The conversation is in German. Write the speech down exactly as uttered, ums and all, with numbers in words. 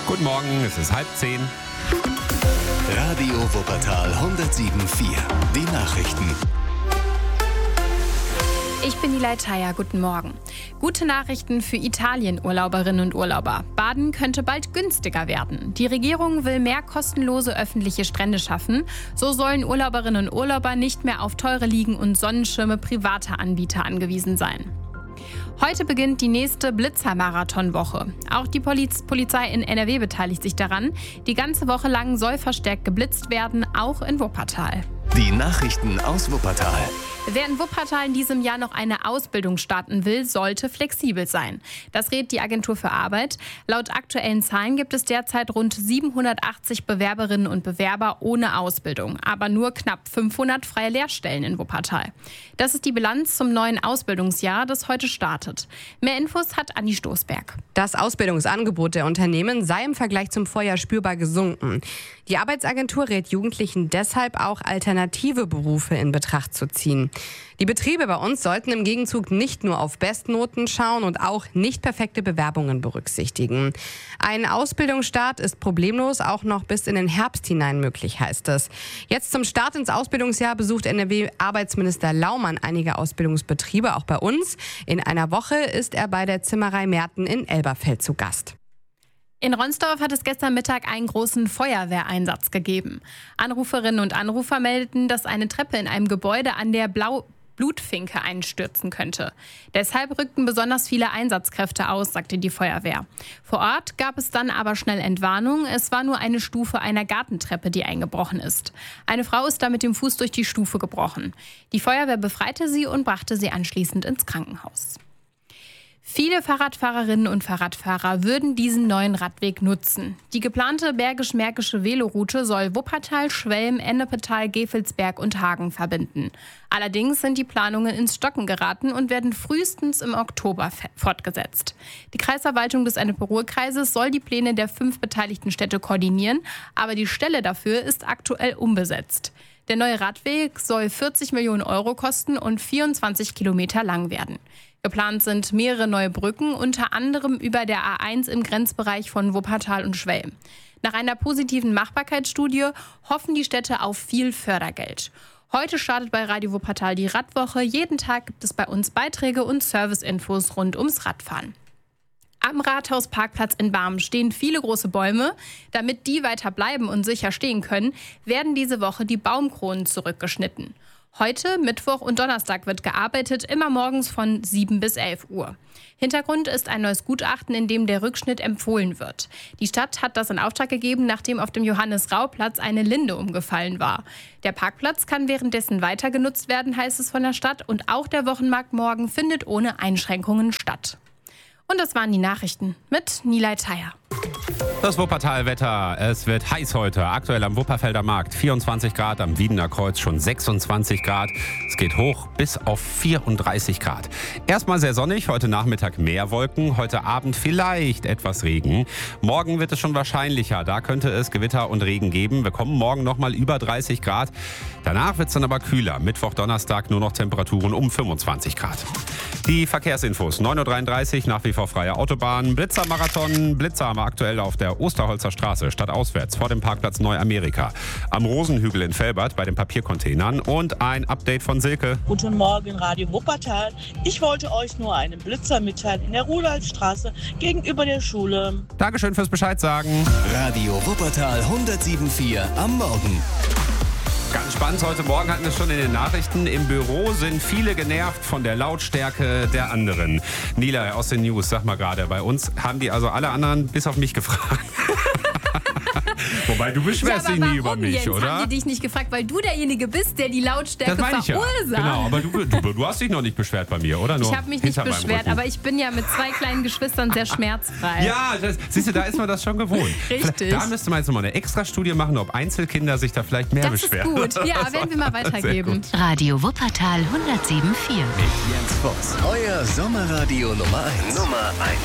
Guten Morgen, es ist halb zehn. Radio Wuppertal hundertsieben Komma vier. Die Nachrichten. Ich bin Nilay Thayer, guten Morgen. Gute Nachrichten für Italien-Urlauberinnen und Urlauber. Baden könnte bald günstiger werden. Die Regierung will mehr kostenlose öffentliche Strände schaffen. So sollen Urlauberinnen und Urlauber nicht mehr auf teure Liegen und Sonnenschirme privater Anbieter angewiesen sein. Heute beginnt die nächste Blitzer-Marathon-Woche. Auch die Poliz- Polizei in N R W beteiligt sich daran. Die ganze Woche lang soll verstärkt geblitzt werden, auch in Wuppertal. Die Nachrichten aus Wuppertal. Wer in Wuppertal in diesem Jahr noch eine Ausbildung starten will, sollte flexibel sein. Das rät die Agentur für Arbeit. Laut aktuellen Zahlen gibt es derzeit rund siebenhundertachtzig Bewerberinnen und Bewerber ohne Ausbildung, aber nur knapp fünfhundert freie Lehrstellen in Wuppertal. Das ist die Bilanz zum neuen Ausbildungsjahr, das heute startet. Mehr Infos hat Anni Stoßberg. Das Ausbildungsangebot der Unternehmen sei im Vergleich zum Vorjahr spürbar gesunken. Die Arbeitsagentur rät Jugendlichen deshalb auch, alternative Berufe in Betracht zu ziehen. Die Betriebe bei uns sollten im Gegenzug nicht nur auf Bestnoten schauen und auch nicht perfekte Bewerbungen berücksichtigen. Ein Ausbildungsstart ist problemlos auch noch bis in den Herbst hinein möglich, heißt es. Jetzt zum Start ins Ausbildungsjahr besucht N R W-Arbeitsminister Laumann einige Ausbildungsbetriebe, auch bei uns. In einer Woche ist er bei der Zimmerei Merten in Elberfeld zu Gast. In Ronsdorf hat es gestern Mittag einen großen Feuerwehreinsatz gegeben. Anruferinnen und Anrufer meldeten, dass eine Treppe in einem Gebäude an der Blau Blutfinke einstürzen könnte. Deshalb rückten besonders viele Einsatzkräfte aus, sagte die Feuerwehr. Vor Ort gab es dann aber schnell Entwarnung. Es war nur eine Stufe einer Gartentreppe, die eingebrochen ist. Eine Frau ist da mit dem Fuß durch die Stufe gebrochen. Die Feuerwehr befreite sie und brachte sie anschließend ins Krankenhaus. Viele Fahrradfahrerinnen und Fahrradfahrer würden diesen neuen Radweg nutzen. Die geplante Bergisch-Märkische Veloroute soll Wuppertal, Schwelm, Ennepetal, Gevelsberg und Hagen verbinden. Allerdings sind die Planungen ins Stocken geraten und werden frühestens im Oktober fortgesetzt. Die Kreisverwaltung des Ennepe-Ruhr-Kreises soll die Pläne der fünf beteiligten Städte koordinieren, aber die Stelle dafür ist aktuell unbesetzt. Der neue Radweg soll vierzig Millionen Euro kosten und vierundzwanzig Kilometer lang werden. Geplant sind mehrere neue Brücken, unter anderem über der A eins im Grenzbereich von Wuppertal und Schwelm. Nach einer positiven Machbarkeitsstudie hoffen die Städte auf viel Fördergeld. Heute startet bei Radio Wuppertal die Radwoche. Jeden Tag gibt es bei uns Beiträge und Serviceinfos rund ums Radfahren. Am Rathausparkplatz in Barmen stehen viele große Bäume. Damit die weiter bleiben und sicher stehen können, werden diese Woche die Baumkronen zurückgeschnitten. Heute, Mittwoch und Donnerstag wird gearbeitet, immer morgens von sieben bis elf Uhr. Hintergrund ist ein neues Gutachten, in dem der Rückschnitt empfohlen wird. Die Stadt hat das in Auftrag gegeben, nachdem auf dem Johannes-Rau-Platz eine Linde umgefallen war. Der Parkplatz kann währenddessen weiter genutzt werden, heißt es von der Stadt. Und auch der Wochenmarkt morgen findet ohne Einschränkungen statt. Und das waren die Nachrichten mit Nilay Thayer. Das Wuppertal-Wetter. Es wird heiß heute. Aktuell am Wupperfelder Markt vierundzwanzig Grad, am Wiedener Kreuz schon sechsundzwanzig Grad. Es geht hoch bis auf vierunddreißig Grad. Erstmal sehr sonnig, heute Nachmittag mehr Wolken, heute Abend vielleicht etwas Regen. Morgen wird es schon wahrscheinlicher, da könnte es Gewitter und Regen geben. Wir kommen morgen nochmal über dreißig Grad. Danach wird es dann aber kühler. Mittwoch, Donnerstag nur noch Temperaturen um fünfundzwanzig Grad. Die Verkehrsinfos, neun Uhr dreiunddreißig, nach wie vor freie Autobahn. Blitzer-Marathon, Blitzer haben wir aktuell auf der Osterholzer Straße, stadtauswärts, vor dem Parkplatz Neuamerika. Am Rosenhügel in Velbert bei den Papiercontainern und ein Update von Silke. Guten Morgen, Radio Wuppertal. Ich wollte euch nur einen Blitzer mitteilen in der Rudolfstraße gegenüber der Schule. Dankeschön fürs Bescheid sagen. Radio Wuppertal hundertsieben Komma vier am Morgen. Ganz spannend, heute Morgen hatten wir es schon in den Nachrichten. Im Büro sind viele genervt von der Lautstärke der anderen. Nilay aus den News, sag mal gerade, bei uns haben die also alle anderen bis auf mich gefragt. Wobei, du beschwerst ja, dich nie über mich, jetzt? oder? Haben die dich nicht gefragt, weil du derjenige bist, der die Lautstärke das meine ich verursacht. Ja. Genau, aber du, du, du hast dich noch nicht beschwert bei mir, oder? Nur ich habe mich nicht beschwert, aber ich bin ja mit zwei kleinen Geschwistern sehr schmerzfrei. Ja, das, siehst du, da ist man das schon gewohnt. Richtig. Da müsste man jetzt noch mal eine Extra-Studie machen, ob Einzelkinder sich da vielleicht mehr das beschweren. Das ist gut, ja, werden wir mal weitergeben. Radio Wuppertal hundertsieben Komma vier. Mit Jens Voss. Euer Sommerradio Nummer eins. Nummer eins.